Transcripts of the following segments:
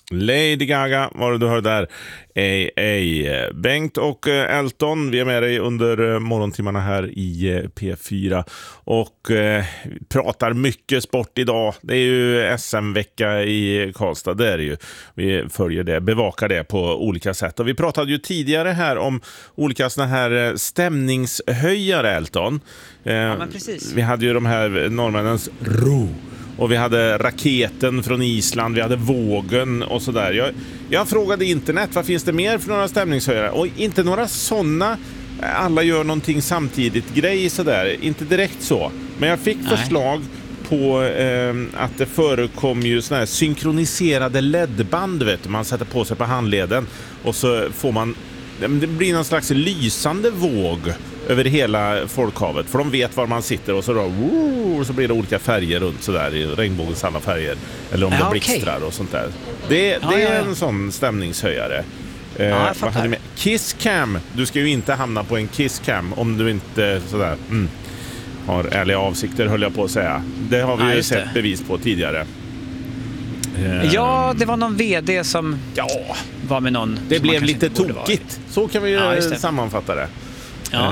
Lady Gaga var det du hörde där. Bengt och Elton, vi är med dig under morgontimmarna här i P4 och pratar mycket sport idag. Det är ju SM-vecka i Karlstad, det är det ju. Vi följer det, bevakar det på olika sätt. Och vi pratade ju tidigare här om olika såna här stämningshöjare, Elton. Ja, men precis. Vi hade ju de här norrmännens ro. Och vi hade raketen från Island, vi hade vågen och sådär. Jag frågade internet, vad finns det mer för några stämningshöjare? Och inte några sådana, alla gör någonting samtidigt grej sådär. Inte direkt så. Men jag fick förslag på att det förekom ju såna här synkroniserade LED-band, vet du. Man sätter på sig på handleden och så får man, det blir någon slags lysande våg över hela folkhavet, för de vet var man sitter och så blir det olika färger runt sådär i regnbågens alla färger, eller om det blixtrar och sånt där. Det är en sån stämningshöjare. Vad hade med? Kisscam. Du ska ju inte hamna på en kisscam om du inte sådär har ärliga avsikter, höll jag på att säga. Det har vi ju sett bevis på tidigare. Ja, det var någon vd som var med någon. Det blev lite tokigt. Så kan vi ju sammanfatta det. Ja.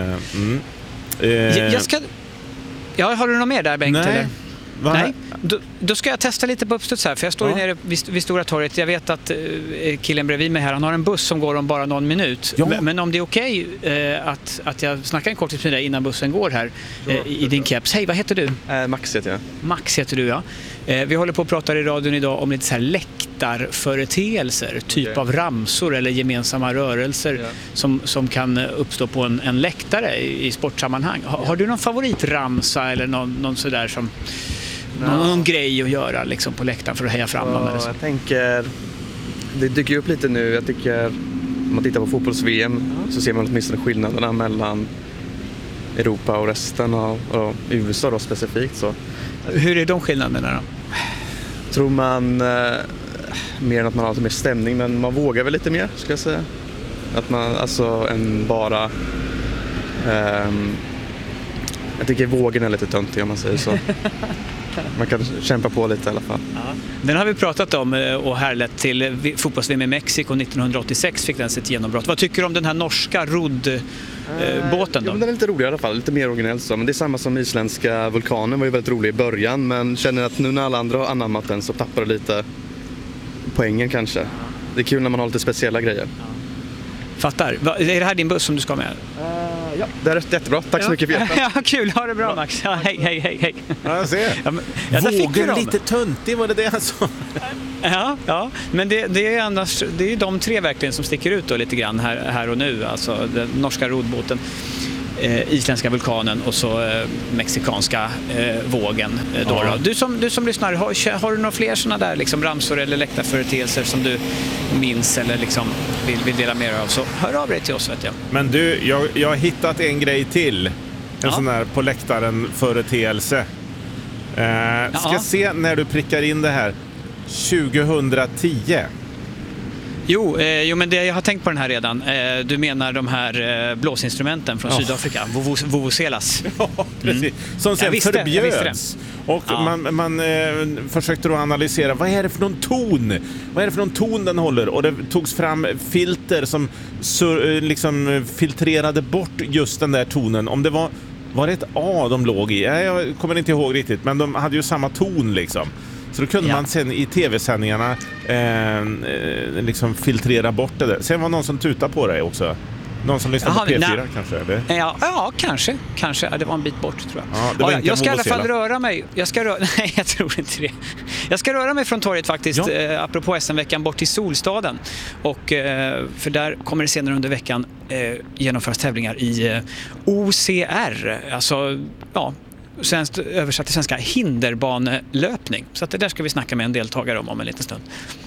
Har du något mer där, Bengt? Nej. Eller? Nej. Då ska jag testa lite på uppstuds här, för jag står ju nere vid Stora torget. Jag vet att killen bredvid mig här, han har en buss som går om bara någon minut. Ja. Men om det är okej att jag snackar en kortis med dig innan bussen går här i din keps. Hej, vad heter du? Max heter jag. Max heter du, ja. Vi håller på att prata i radion idag om lite så här läktarföreteelser, typ av ramsor eller gemensamma rörelser som kan uppstå på en läktare i sportsammanhang. Har du någon favoritramsa eller någon sådär som någon grej att göra liksom på läktaren för att heja fram någon? Jag tänker, det dyker upp lite nu. Jag tycker, om man tittar på fotbolls-VM så ser man åtminstone skillnaderna mellan Europa och resten av USA då specifikt. Så. Hur är de skillnaderna då? Tror man mer än att man har lite mer stämning, men man vågar väl lite mer, ska jag säga. Att man, alltså än bara jag tycker vågen är lite töntig, om man säger så. Man kan kämpa på lite i alla fall. Ja. Den har vi pratat om och härlett till fotbolls-VM i Mexiko 1986 fick den sitt genombrott. Vad tycker du om den här norska roddbåten då? Den är lite rolig i alla fall, lite mer originell så. Men det är samma som isländska vulkanen, var ju väldigt rolig i början. Men känner att nu när alla andra har anammat den så tappar det lite poängen kanske. Det är kul när man har lite speciella grejer. Fattar. Är det här din buss som du ska med? Ja, det är jättebra. Tack så mycket för hjälpen. Ja, kul. Ha det bra, Max. Ja, hej. Ja, jag ser. Vågen lite töntig, var det alltså? Ja, men det är ju de tre verkligen som sticker ut då lite grann här och nu. Alltså den norska roddbåten, isländska vulkanen och så mexikanska vågen. Du som lyssnar, har du några fler sådana där liksom ramsor eller läktarföreteelser som du minns eller liksom vill dela mer av, så hör av dig till oss, vet jag. Men du, jag har hittat en grej till. En sån här på läktaren företeelse. Ska se när du prickar in det här. 2010. Jo, men jag har tänkt på den här redan. Du menar de här blåsinstrumenten från Sydafrika, vuvuzelas. Ja, precis. Som sen förbjöds. Och man försökte då analysera, vad är det för någon ton? Vad är det för någon ton den håller? Och det togs fram filter som liksom filtrerade bort just den där tonen. Om det var det ett A de låg i? Jag kommer inte ihåg riktigt, men de hade ju samma ton liksom. Så då kunde man sen i tv-sändningarna liksom filtrera bort det där. Sen var någon som tutade på dig också. Någon som lyssnade på P4 kanske, eller? Ja, kanske. Ja, det var en bit bort, tror jag. Jag ska i alla fall röra mig. Nej, jag tror inte det. Jag ska röra mig från torget faktiskt, apropå SM-veckan, bort till Solstaden. Och för där kommer det senare under veckan genomföras tävlingar i OCR. Alltså, översatt till svenska hinderbanelöpning. Så att det där ska vi snacka med en deltagare om en liten stund.